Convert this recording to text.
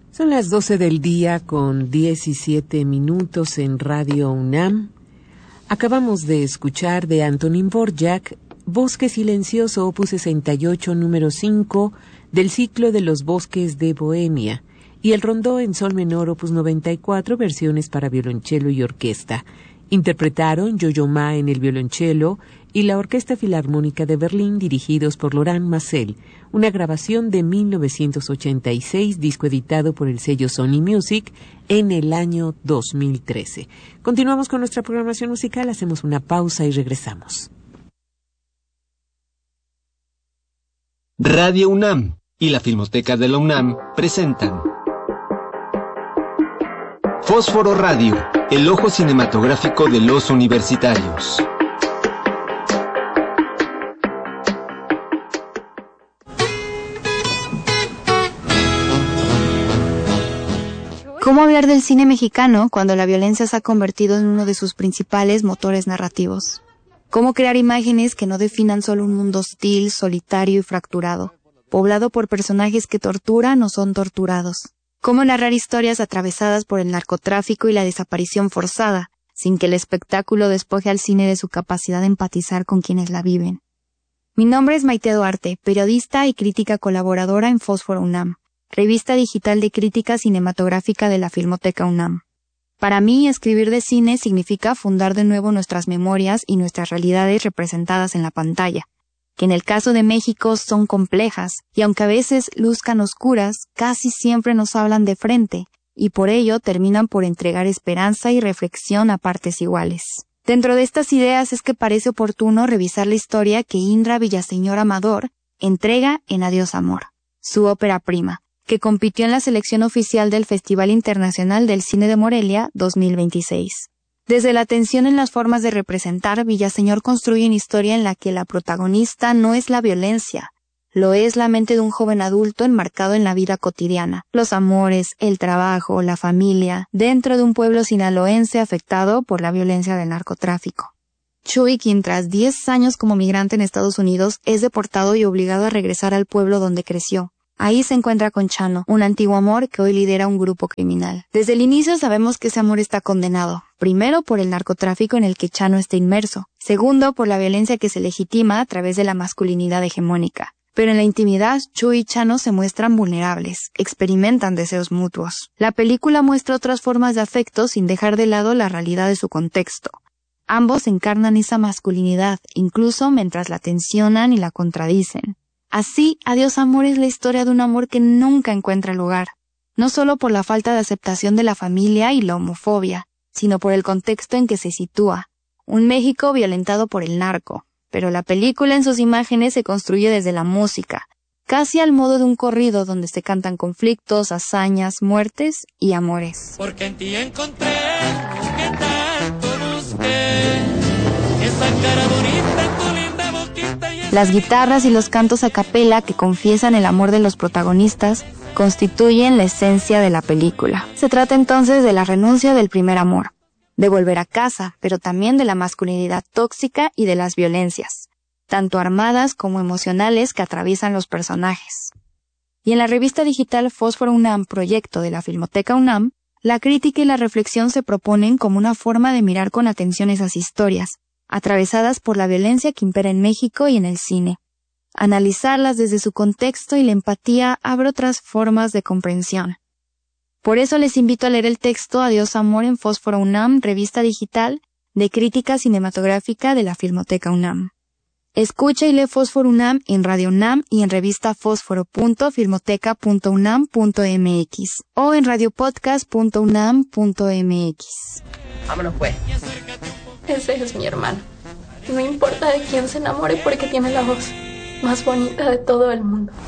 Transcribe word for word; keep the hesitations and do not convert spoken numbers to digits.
Son las doce del día con diecisiete minutos en Radio UNAM. Acabamos de escuchar de Antonín Dvořák, Bosque Silencioso, opus sesenta y ocho, número cinco, del ciclo de los bosques de Bohemia, y el rondó en sol menor, opus noventa y cuatro, versiones para violonchelo y orquesta. Interpretaron Yo-Yo Ma en el violonchelo y la Orquesta Filarmónica de Berlín, dirigidos por Laurent Massel, una grabación de mil novecientos ochenta y seis, disco editado por el sello Sony Music en el año dos mil trece. Continuamos con nuestra programación musical, hacemos una pausa y regresamos. Radio UNAM y la Filmoteca de la UNAM presentan Fósforo Radio, el ojo cinematográfico de los universitarios. ¿Cómo hablar del cine mexicano cuando la violencia se ha convertido en uno de sus principales motores narrativos? ¿Cómo crear imágenes que no definan solo un mundo hostil, solitario y fracturado, poblado por personajes que torturan o son torturados? ¿Cómo narrar historias atravesadas por el narcotráfico y la desaparición forzada, sin que el espectáculo despoje al cine de su capacidad de empatizar con quienes la viven? Mi nombre es Maite Duarte, periodista y crítica colaboradora en Fósforo UNAM, revista digital de crítica cinematográfica de la Filmoteca UNAM. Para mí, escribir de cine significa fundar de nuevo nuestras memorias y nuestras realidades representadas en la pantalla, que en el caso de México son complejas, y aunque a veces luzcan oscuras, casi siempre nos hablan de frente, y por ello terminan por entregar esperanza y reflexión a partes iguales. Dentro de estas ideas es que parece oportuno revisar la historia que Indra Villaseñor Amador entrega en Adiós Amor, su ópera prima, que compitió en la selección oficial del Festival Internacional del Cine de Morelia dos mil veintiséis. Desde la tensión en las formas de representar, Villaseñor construye una historia en la que la protagonista no es la violencia, lo es la mente de un joven adulto enmarcado en la vida cotidiana, los amores, el trabajo, la familia, dentro de un pueblo sinaloense afectado por la violencia del narcotráfico. Chuy, quien tras diez años como migrante en Estados Unidos, es deportado y obligado a regresar al pueblo donde creció. Ahí se encuentra con Chano, un antiguo amor que hoy lidera un grupo criminal. Desde el inicio sabemos que ese amor está condenado. Primero, por el narcotráfico en el que Chano está inmerso. Segundo, por la violencia que se legitima a través de la masculinidad hegemónica. Pero en la intimidad, Chuy y Chano se muestran vulnerables, experimentan deseos mutuos. La película muestra otras formas de afecto sin dejar de lado la realidad de su contexto. Ambos encarnan esa masculinidad, incluso mientras la tensionan y la contradicen. Así, Adiós Amor es la historia de un amor que nunca encuentra lugar, no solo por la falta de aceptación de la familia y la homofobia, sino por el contexto en que se sitúa, un México violentado por el narco. Pero la película en sus imágenes se construye desde la música, casi al modo de un corrido donde se cantan conflictos, hazañas, muertes y amores. Porque en ti encontré que tanto busqué, esa cara bonita, tu linda boquita y Las guitarras y los cantos a capela que confiesan el amor de los protagonistas constituyen la esencia de la película. Se trata entonces de la renuncia del primer amor, de volver a casa, pero también de la masculinidad tóxica y de las violencias, tanto armadas como emocionales, que atraviesan los personajes. Y en la revista digital Fósforo UNAM, proyecto de la Filmoteca UNAM, la crítica y la reflexión se proponen como una forma de mirar con atención esas historias, atravesadas por la violencia que impera en México y en el cine. Analizarlas desde su contexto y la empatía abre otras formas de comprensión. Por eso les invito a leer el texto Adiós Amor en Fósforo UNAM, revista digital de crítica cinematográfica de la Filmoteca UNAM. Escucha y lee Fósforo UNAM en Radio UNAM y en revista fósforo punto filmoteca punto unam punto mx o en radiopodcast punto unam punto mx. Vámonos pues. Ese es mi hermano. No importa de quién se enamore porque tiene la voz más bonita de todo el mundo.